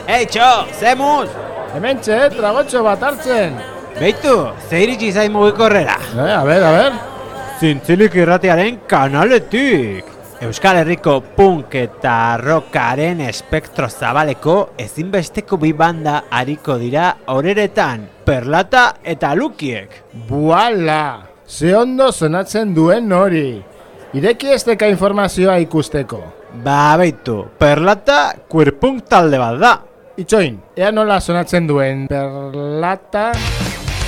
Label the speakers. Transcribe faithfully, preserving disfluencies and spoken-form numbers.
Speaker 1: Eitxo, zemuz!
Speaker 2: Hementxe, tragotxo bat hartzen.
Speaker 1: Beitu, ze iritsi zain mugikorrera?
Speaker 2: Eh, a ber, a ber.
Speaker 1: Zintzilik irratiaren kanaletik. Euskal Herriko punk eta rockaren espektro zabaleko ezinbesteko bi banda ariko dira horeretan, Perlata eta Lukiek.
Speaker 2: Buala! Ze ondo sonatzen duen hori. Ireki esteka informazioa ikusteko.
Speaker 1: Ba, beitu, Perlata queer punk talde bat da.
Speaker 2: Itxoin, ea nola sonatzen duen Perlata...